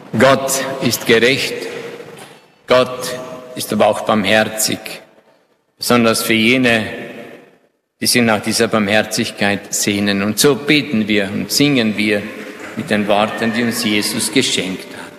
Gott ist gerecht, Gott ist aber auch barmherzig, besonders für jene, die sich nach dieser Barmherzigkeit sehnen. Und so beten wir und singen wir mit den Worten, die uns Jesus geschenkt hat.